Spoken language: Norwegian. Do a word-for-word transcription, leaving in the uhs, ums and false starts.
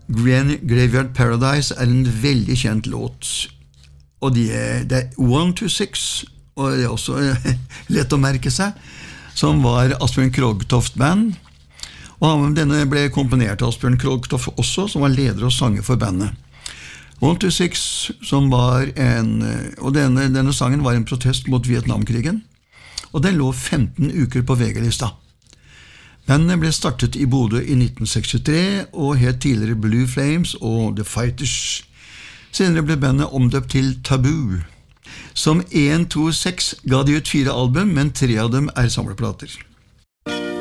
Graveyard Paradise er en veldig kjent låt, og de er, det er one to six, og det er også lett å merke seg, som var Asbjørn Krogtoft band, og denne ble komponert av Asbjørn Krogtoft også, som var leder og sanger for bandet. one to six, som var en, og denne, denne sangen var en protest mot Vietnamkrigen, og den lå femten uker på V G-lista. Bandet ble startet i Bodø i nitten sekstitre, og het tidligere Blue Flames og The Fighters. Senere ble bandet omdøpt til Taboo. Som one to six ga de ut fire album, men tre av dem er samleplater.